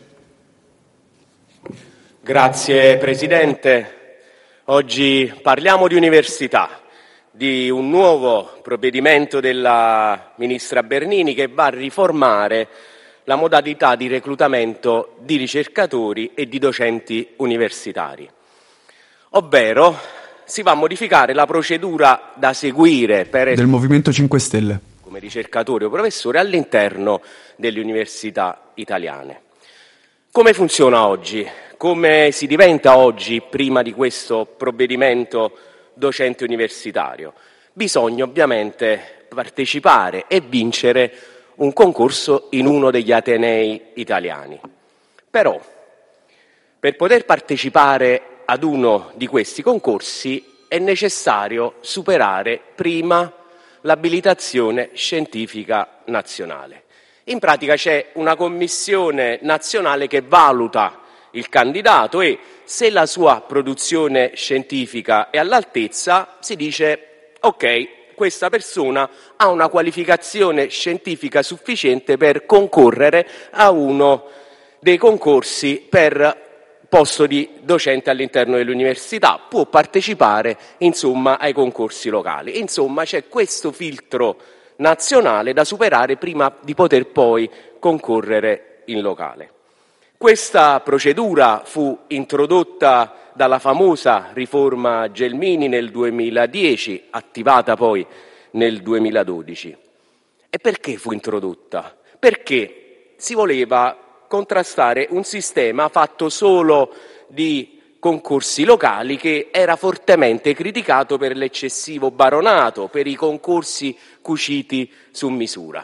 Grazie Presidente. Oggi parliamo di università, di un nuovo provvedimento della Ministra Bernini che va a riformare la modalità di reclutamento di ricercatori e di docenti universitari. Ovvero si va a modificare la procedura da seguire per del Movimento 5 Stelle come ricercatori o professori all'interno delle università italiane. Come funziona oggi? Come si diventa oggi, prima di questo provvedimento, docente universitario? Bisogna ovviamente partecipare e vincere un concorso in uno degli atenei italiani. Però, per poter partecipare ad uno di questi concorsi è necessario superare prima l'abilitazione scientifica nazionale. In pratica c'è una commissione nazionale che valuta il candidato e se la sua produzione scientifica è all'altezza si dice ok, questa persona ha una qualificazione scientifica sufficiente per concorrere a uno dei concorsi per posto di docente all'interno dell'università, può partecipare insomma ai concorsi locali. Insomma c'è questo filtro nazionale da superare prima di poter poi concorrere in locale. Questa procedura fu introdotta dalla famosa riforma Gelmini nel 2010, attivata poi nel 2012. E perché fu introdotta? Perché si voleva contrastare un sistema fatto solo di concorsi locali che era fortemente criticato per l'eccessivo baronato, per i concorsi cuciti su misura.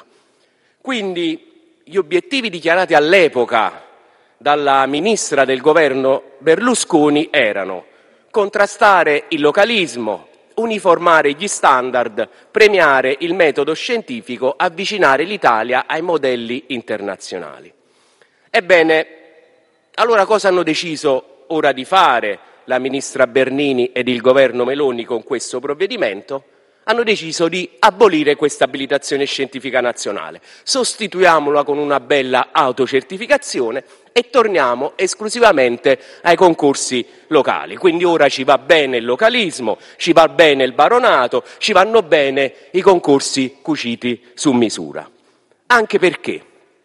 Quindi gli obiettivi dichiarati all'epoca dalla ministra del governo Berlusconi erano contrastare il localismo, uniformare gli standard, premiare il metodo scientifico, avvicinare l'Italia ai modelli internazionali. Ebbene, allora cosa hanno deciso ora di fare la ministra Bernini ed il governo Meloni con questo provvedimento? Hanno deciso di abolire questa abilitazione scientifica nazionale. Sostituiamola con una bella autocertificazione e torniamo esclusivamente ai concorsi locali. Quindi ora ci va bene il localismo, ci va bene il baronato, ci vanno bene i concorsi cuciti su misura. Anche perché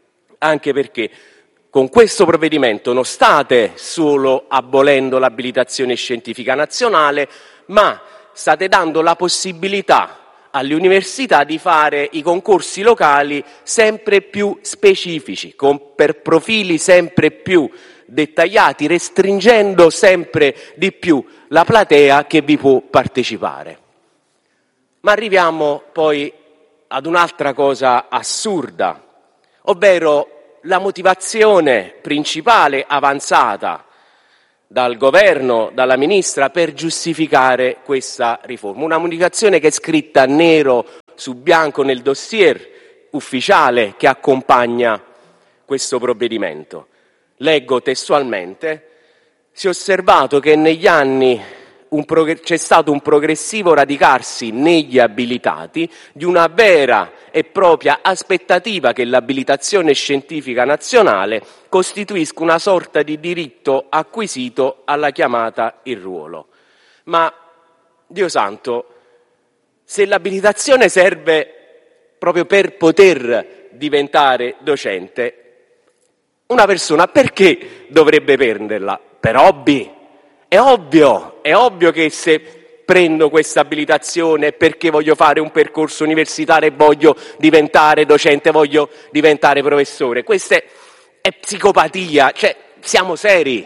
con questo provvedimento non state solo abolendo l'abilitazione scientifica nazionale, ma state dando la possibilità alle università di fare i concorsi locali sempre più specifici, per profili sempre più dettagliati, restringendo sempre di più la platea che vi può partecipare. Ma arriviamo poi ad un'altra cosa assurda, ovvero la motivazione principale avanzata dal governo, dalla ministra, per giustificare questa riforma. Una motivazione che è scritta nero su bianco nel dossier ufficiale che accompagna questo provvedimento. Leggo testualmente: si è osservato che negli anni c'è stato un progressivo radicarsi negli abilitati di una vera e propria aspettativa che l'abilitazione scientifica nazionale costituisca una sorta di diritto acquisito alla chiamata in ruolo. Ma, Dio santo, se l'abilitazione serve proprio per poter diventare docente, una persona perché dovrebbe prenderla? Per hobby? È ovvio che se prendo questa abilitazione è perché voglio fare un percorso universitario e voglio diventare docente, voglio diventare professore. Questa è psicopatia, cioè siamo seri.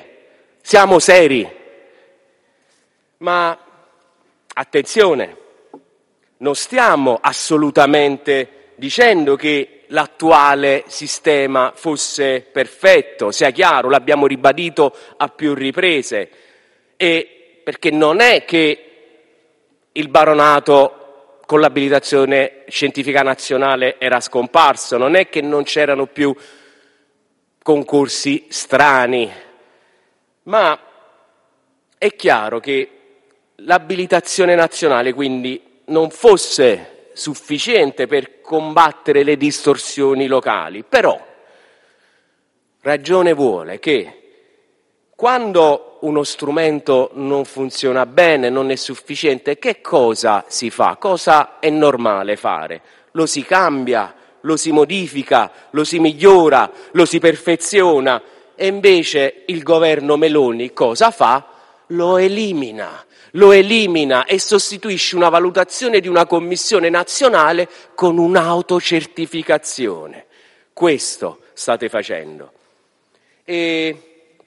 Ma attenzione, non stiamo assolutamente dicendo che l'attuale sistema fosse perfetto, sia chiaro, l'abbiamo ribadito a più riprese. E perché non è che il baronato con l'abilitazione scientifica nazionale era scomparso, non è che non c'erano più concorsi strani, ma è chiaro che l'abilitazione nazionale quindi non fosse sufficiente per combattere le distorsioni locali, però ragione vuole che quando uno strumento non funziona bene, non è sufficiente, che cosa si fa? Cosa è normale fare? Lo si cambia, lo si modifica, lo si migliora, lo si perfeziona, e invece il governo Meloni cosa fa? Lo elimina e sostituisce una valutazione di una commissione nazionale con un'autocertificazione. Questo state facendo. E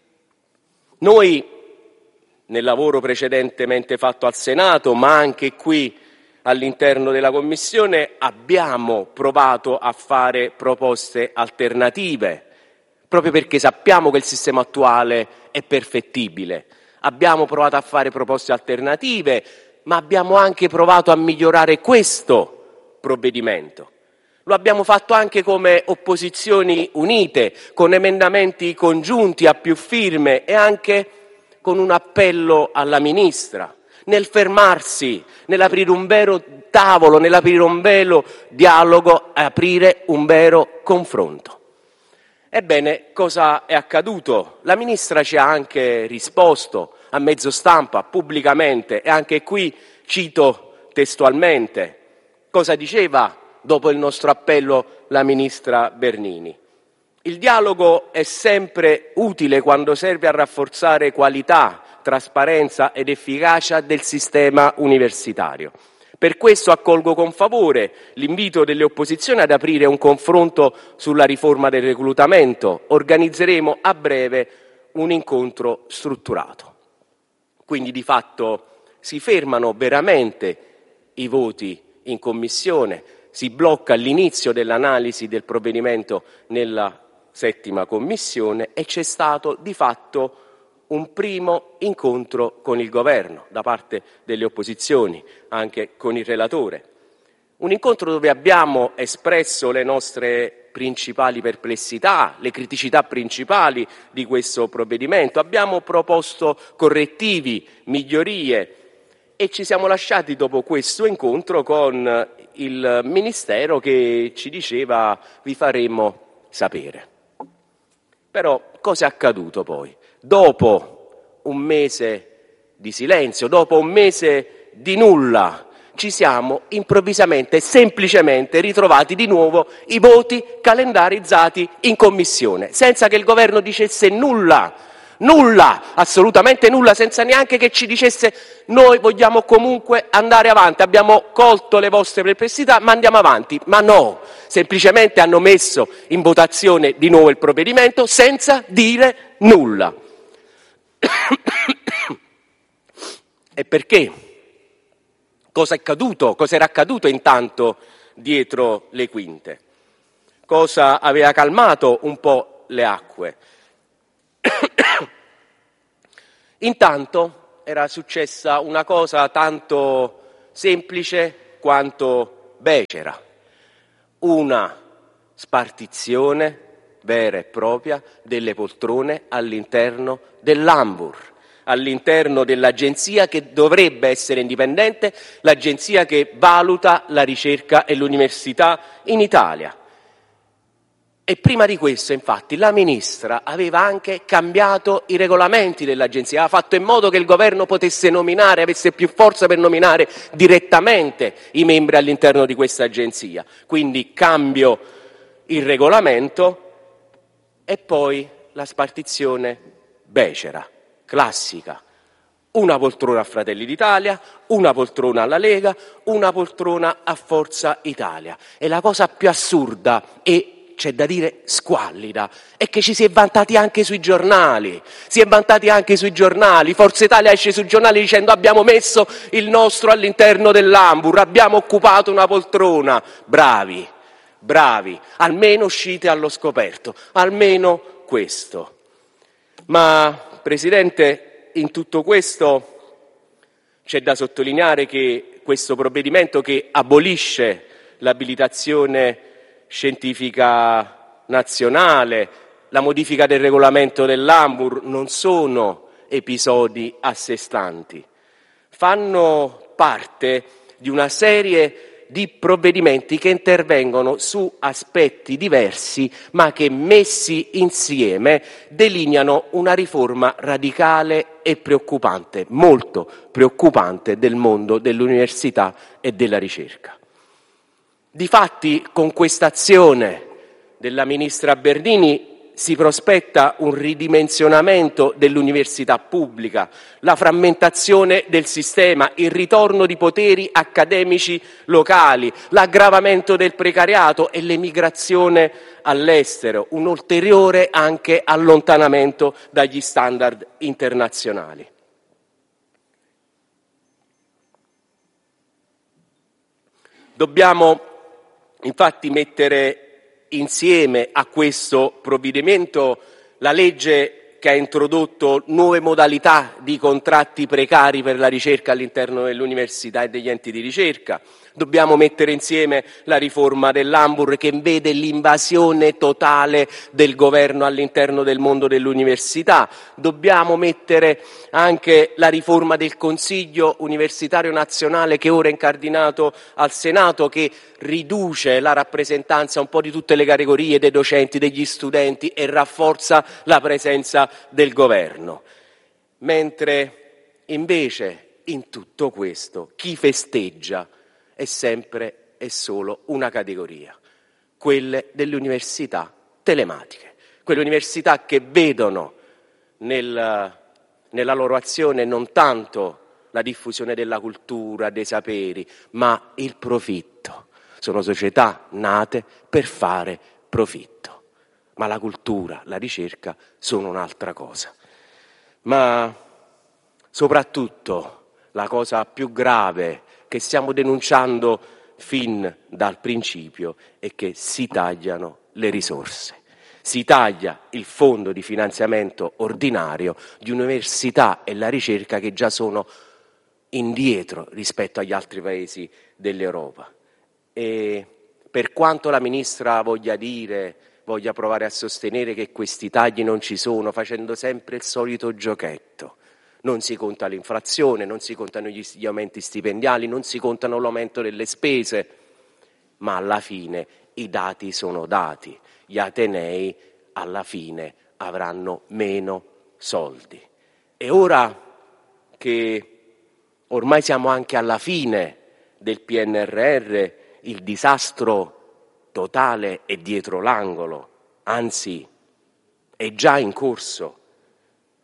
noi, nel lavoro precedentemente fatto al Senato, ma anche qui all'interno della Commissione, abbiamo provato a fare proposte alternative, proprio perché sappiamo che il sistema attuale è perfettibile. Abbiamo provato a fare proposte alternative, ma abbiamo anche provato a migliorare questo provvedimento. Lo abbiamo fatto anche come opposizioni unite, con emendamenti congiunti a più firme e anche con un appello alla ministra, nel fermarsi, nell'aprire un vero tavolo, nell'aprire un vero dialogo, aprire un vero confronto. Ebbene, cosa è accaduto? La ministra ci ha anche risposto a mezzo stampa, pubblicamente, e anche qui cito testualmente. Cosa diceva dopo il nostro appello la ministra Bernini? Il dialogo è sempre utile quando serve a rafforzare qualità, trasparenza ed efficacia del sistema universitario. Per questo accolgo con favore l'invito delle opposizioni ad aprire un confronto sulla riforma del reclutamento. Organizzeremo a breve un incontro strutturato. Quindi di fatto si fermano veramente i voti in commissione, si blocca l'inizio dell'analisi del provvedimento nella 7ª commissione e c'è stato di fatto un primo incontro con il governo da parte delle opposizioni, anche con il relatore. Un incontro dove abbiamo espresso le nostre principali perplessità, le criticità principali di questo provvedimento, abbiamo proposto correttivi, migliorie e ci siamo lasciati dopo questo incontro con il Ministero che ci diceva vi faremo sapere. Però cosa è accaduto poi? Dopo un mese di silenzio, dopo un mese di nulla, ci siamo improvvisamente, semplicemente ritrovati di nuovo i voti calendarizzati in commissione, senza che il governo dicesse nulla. Nulla, assolutamente nulla, senza neanche che ci dicesse noi vogliamo comunque andare avanti, abbiamo colto le vostre perplessità ma andiamo avanti. Ma no, semplicemente hanno messo in votazione di nuovo il provvedimento senza dire nulla. E perché? Cosa è accaduto? Cosa era accaduto intanto dietro le quinte? Cosa aveva calmato un po' le acque? Intanto era successa una cosa tanto semplice quanto becera, una spartizione vera e propria delle poltrone all'interno dell'Anvur, all'interno dell'agenzia che dovrebbe essere indipendente, l'agenzia che valuta la ricerca e l'università in Italia. E prima di questo, infatti, la ministra aveva anche cambiato i regolamenti dell'agenzia, aveva fatto in modo che il governo potesse nominare, avesse più forza per nominare direttamente i membri all'interno di questa agenzia. Quindi cambio il regolamento e poi la spartizione becera, classica. Una poltrona a Fratelli d'Italia, una poltrona alla Lega, una poltrona a Forza Italia. E la cosa più assurda e c'è da dire squallida, è che ci si è vantati anche sui giornali, Forza Italia esce sui giornali dicendo abbiamo messo il nostro all'interno dell'Anvur, abbiamo occupato una poltrona. Bravi, almeno uscite allo scoperto, almeno questo. Ma, Presidente, in tutto questo c'è da sottolineare che questo provvedimento che abolisce l'abilitazione scientifica nazionale, la modifica del regolamento dell'Anvur non sono episodi a sé stanti, fanno parte di una serie di provvedimenti che intervengono su aspetti diversi ma che messi insieme delineano una riforma radicale e preoccupante, molto preoccupante del mondo dell'università e della ricerca. Difatti, con questa azione della ministra Bernini si prospetta un ridimensionamento dell'università pubblica, la frammentazione del sistema, il ritorno di poteri accademici locali, l'aggravamento del precariato e l'emigrazione all'estero, un ulteriore anche allontanamento dagli standard internazionali. Dobbiamo infatti mettere insieme a questo provvedimento la legge che ha introdotto nuove modalità di contratti precari per la ricerca all'interno dell'università e degli enti di ricerca. Dobbiamo mettere insieme la riforma dell'Anvur che vede l'invasione totale del governo all'interno del mondo dell'università. Dobbiamo mettere anche la riforma del Consiglio Universitario Nazionale che ora è incardinato al Senato, che riduce la rappresentanza un po' di tutte le categorie, dei docenti, degli studenti e rafforza la presenza del governo. Mentre invece in tutto questo chi festeggia è sempre e solo una categoria, quelle delle università telematiche, quelle università che vedono nella loro azione non tanto la diffusione della cultura, dei saperi, ma il profitto. Sono società nate per fare profitto, ma la cultura, la ricerca sono un'altra cosa. Ma soprattutto la cosa più grave che stiamo denunciando fin dal principio è che si tagliano le risorse. Si taglia il fondo di finanziamento ordinario di università e la ricerca che già sono indietro rispetto agli altri paesi dell'Europa. E per quanto la ministra voglia provare a sostenere che questi tagli non ci sono, facendo sempre il solito giochetto, non si conta l'inflazione, non si contano gli aumenti stipendiali, non si contano l'aumento delle spese, ma alla fine i dati sono dati. Gli atenei alla fine avranno meno soldi. E ora che ormai siamo anche alla fine del PNRR, il disastro totale è dietro l'angolo, anzi è già in corso.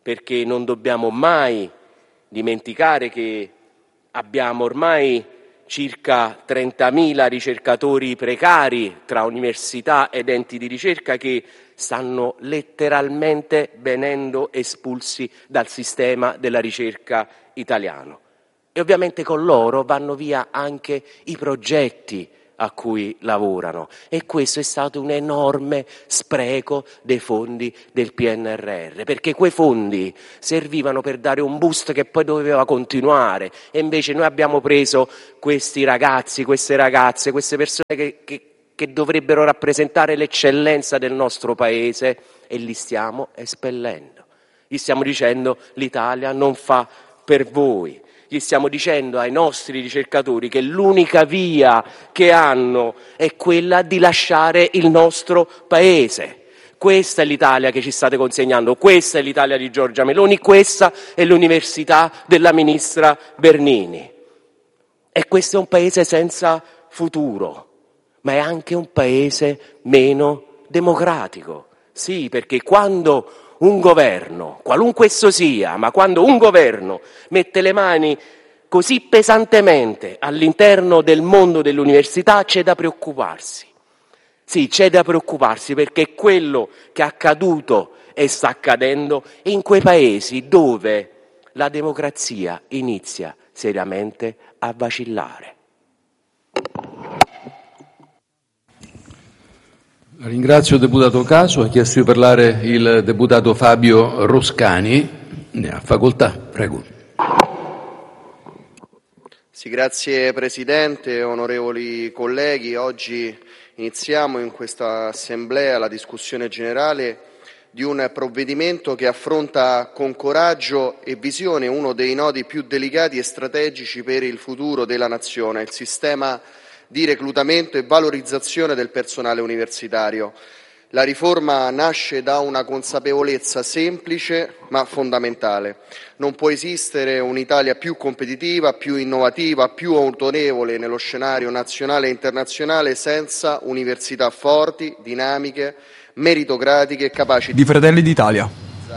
perché non dobbiamo mai dimenticare che abbiamo ormai circa 30.000 ricercatori precari tra università ed enti di ricerca che stanno letteralmente venendo espulsi dal sistema della ricerca italiano. E ovviamente con loro vanno via anche i progetti a cui lavorano, e questo è stato un enorme spreco dei fondi del PNRR, perché quei fondi servivano per dare un boost che poi doveva continuare, e invece noi abbiamo preso questi ragazzi, queste ragazze, queste persone che dovrebbero rappresentare l'eccellenza del nostro paese e li stiamo espellendo. Gli stiamo dicendo: l'Italia non fa per voi. Gli stiamo dicendo ai nostri ricercatori che l'unica via che hanno è quella di lasciare il nostro paese. Questa è l'Italia che ci state consegnando, questa è l'Italia di Giorgia Meloni, questa è l'università della ministra Bernini. E questo è un paese senza futuro, ma è anche un paese meno democratico. Sì, perché quando un governo, qualunque esso sia, ma quando un governo mette le mani così pesantemente all'interno del mondo dell'università, c'è da preoccuparsi. Sì, c'è da preoccuparsi, perché è quello che è accaduto e sta accadendo in quei paesi dove la democrazia inizia seriamente a vacillare. Ringrazio il deputato Casu. Ha chiesto di parlare il deputato Fabio Roscani. Ne ha facoltà, prego. Sì, grazie Presidente, onorevoli colleghi. Oggi iniziamo in questa Assemblea la discussione generale di un provvedimento che affronta con coraggio e visione uno dei nodi più delicati e strategici per il futuro della Nazione, il sistema di reclutamento e valorizzazione del personale universitario. La riforma nasce da una consapevolezza semplice ma fondamentale: non può esistere un'Italia più competitiva, più innovativa, più autorevole nello scenario nazionale e internazionale senza università forti, dinamiche, meritocratiche e capaci di Fratelli d'Italia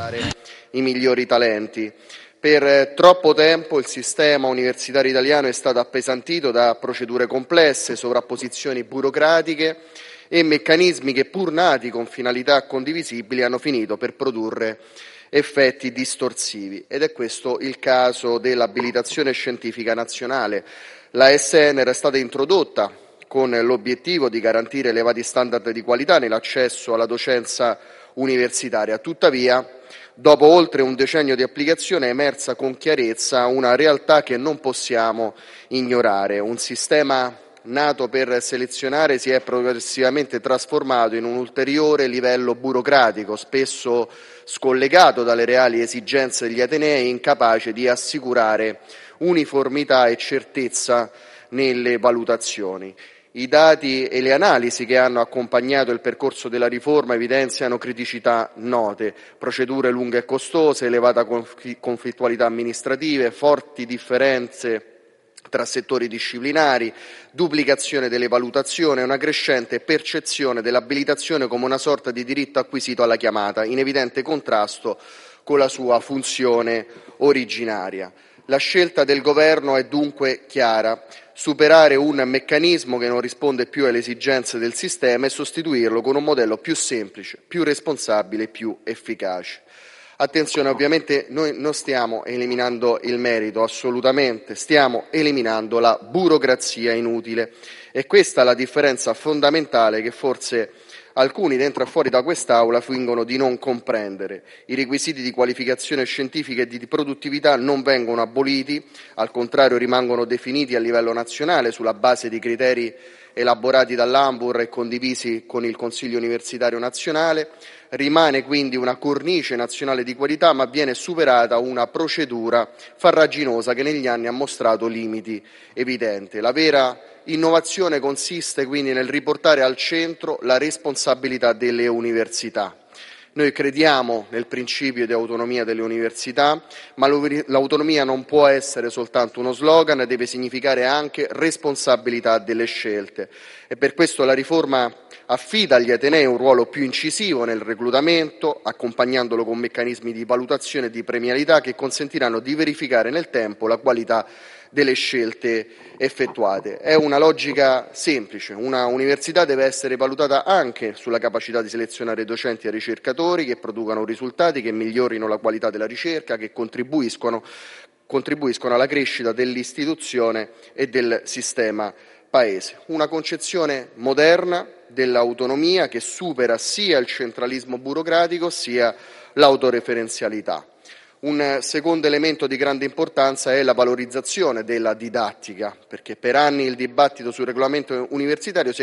i migliori talenti. Per troppo tempo il sistema universitario italiano è stato appesantito da procedure complesse, sovrapposizioni burocratiche e meccanismi che, pur nati con finalità condivisibili, hanno finito per produrre effetti distorsivi. Ed è questo il caso dell'abilitazione scientifica nazionale. La SN era stata introdotta con l'obiettivo di garantire elevati standard di qualità nell'accesso alla docenza universitaria. Tuttavia, dopo oltre un decennio di applicazione, è emersa con chiarezza una realtà che non possiamo ignorare. Un sistema nato per selezionare si è progressivamente trasformato in un ulteriore livello burocratico, spesso scollegato dalle reali esigenze degli atenei e incapace di assicurare uniformità e certezza nelle valutazioni. I dati e le analisi che hanno accompagnato il percorso della riforma evidenziano criticità note: procedure lunghe e costose, elevata conflittualità amministrative, forti differenze tra settori disciplinari, duplicazione delle valutazioni e una crescente percezione dell'abilitazione come una sorta di diritto acquisito alla chiamata, in evidente contrasto con la sua funzione originaria. La scelta del Governo è dunque chiara: superare un meccanismo che non risponde più alle esigenze del sistema e sostituirlo con un modello più semplice, più responsabile e più efficace. Attenzione, ovviamente noi non stiamo eliminando il merito, assolutamente, stiamo eliminando la burocrazia inutile. E questa è la differenza fondamentale che forse alcuni dentro e fuori da quest'Aula fingono di non comprendere. I requisiti di qualificazione scientifica e di produttività non vengono aboliti, al contrario rimangono definiti a livello nazionale sulla base di criteri elaborati dall'Anvur e condivisi con il Consiglio Universitario Nazionale. Rimane quindi una cornice nazionale di qualità, ma viene superata una procedura farraginosa che negli anni ha mostrato limiti evidenti. La vera innovazione consiste quindi nel riportare al centro la responsabilità delle università. Noi crediamo nel principio di autonomia delle università, ma l'autonomia non può essere soltanto uno slogan, deve significare anche responsabilità delle scelte. E per questo la riforma affida agli atenei un ruolo più incisivo nel reclutamento, accompagnandolo con meccanismi di valutazione e di premialità che consentiranno di verificare nel tempo la qualità delle scelte effettuate. È una logica semplice: una università deve essere valutata anche sulla capacità di selezionare docenti e ricercatori che producano risultati, che migliorino la qualità della ricerca, che contribuiscono alla crescita dell'istituzione e del sistema Paese. Una concezione moderna dell'autonomia che supera sia il centralismo burocratico sia l'autoreferenzialità. Un secondo elemento di grande importanza è la valorizzazione della didattica, perché per anni il dibattito sul regolamento universitario si è